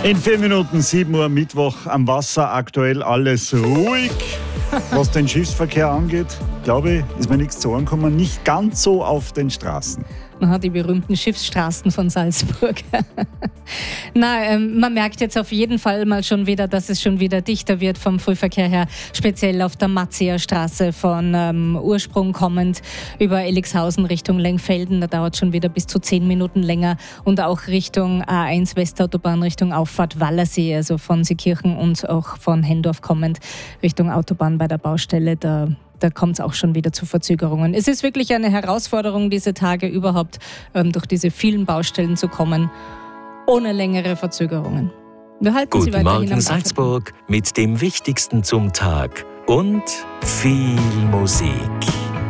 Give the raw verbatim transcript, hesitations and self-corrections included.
In vier Minuten, sieben Uhr Mittwoch am Wasser, aktuell alles ruhig. Was den Schiffsverkehr angeht, glaube ich, ist mir nichts zu Ohren gekommen. Nicht ganz so auf den Straßen. Aha, die berühmten Schiffsstraßen von Salzburg. Na, ähm, man merkt jetzt auf jeden Fall mal schon wieder, dass es schon wieder dichter wird vom Frühverkehr her, speziell auf der Matzia Straße von ähm, Ursprung kommend über Elixhausen Richtung Lengfelden. Da dauert schon wieder bis zu zehn Minuten länger und auch Richtung A eins Westautobahn, Richtung Auffahrt Wallersee, also von Seekirchen und auch von Hendorf kommend Richtung Autobahn bei der Baustelle. Da Da kommt es auch schon wieder zu Verzögerungen. Es ist wirklich eine Herausforderung, diese Tage überhaupt ähm, durch diese vielen Baustellen zu kommen, ohne längere Verzögerungen. Wir halten Sie Guten weiterhin Morgen am Salzburg mit dem Wichtigsten zum Tag und viel Musik.